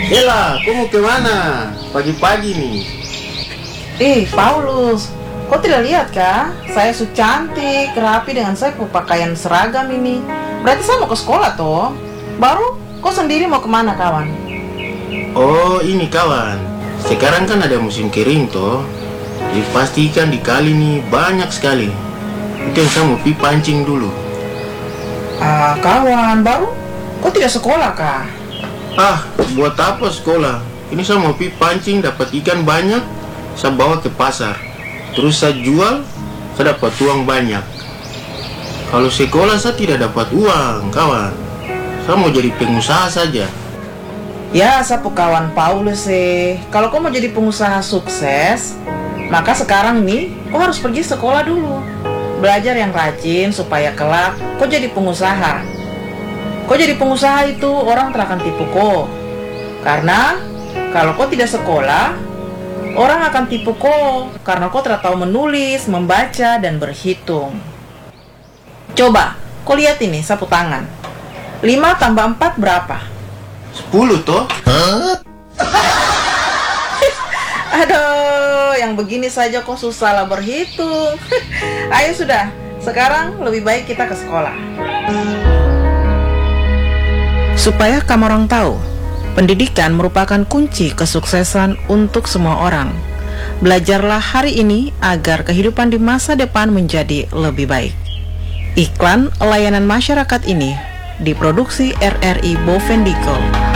Ella, kau mau kemana? Pagi-pagi nih. Paulus, kau tidak lihat kah? Saya su cantik, rapi dengan saya pakaian seragam ini. Berarti saya mau ke sekolah toh. Baru, kau sendiri mau kemana kawan? Oh, ini kawan. Sekarang kan ada musim kering toh. Jadi pasti ikan di kali nih banyak sekali. Itu yang saya mau pi pancing dulu. Kawan, baru? Kau tidak sekolah kah? Buat apa sekolah? Ini saya mau pi pancing, dapat ikan banyak, saya bawa ke pasar. Terus saya jual, saya dapat uang banyak. Kalau sekolah saya tidak dapat uang, kawan. Saya mau jadi pengusaha saja. Ya, sapu kawan Paulus sih. Kalau kau mau jadi pengusaha sukses, maka sekarang nih, kau harus pergi sekolah dulu. Belajar yang rajin supaya kelak kau jadi pengusaha. Kau jadi pengusaha itu orang tak akan tipu kau. Karena kalau kau tidak sekolah, orang akan tipu kau karena kau tidak tahu menulis, membaca, dan berhitung. Coba, kau lihat ini, sapu tangan. 5 tambah 4 berapa? 10 toh? Aduh, yang begini saja kok susah lah berhitung. Ayo sudah, sekarang lebih baik kita ke sekolah. Supaya kamu orang tahu, pendidikan merupakan kunci kesuksesan untuk semua orang. Belajarlah hari ini agar kehidupan di masa depan menjadi lebih baik. Iklan layanan masyarakat ini diproduksi RRI Bovendigel.